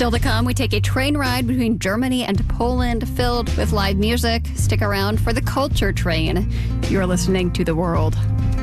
Still to come, we take a train ride between Germany and Poland filled with live music. Stick around for the Culture Train. You're listening to The World.